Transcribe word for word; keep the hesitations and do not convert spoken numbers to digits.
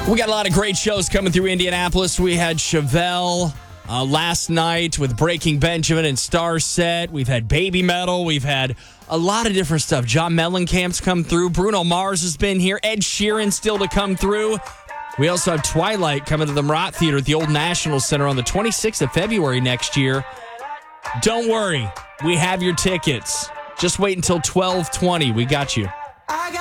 We got a lot of great shows coming through Indianapolis. We had Chevelle uh, last night with Breaking Benjamin and Star Set. We've had Baby Metal. We've had a lot of different stuff. John Mellencamp's come through. Bruno Mars has been here. Ed Sheeran still to come through. We also have Twilight coming to the Murat Theater at the Old National Center on the twenty-sixth of February next year. Don't worry. We have your tickets. Just wait until twelve twenty. We got you.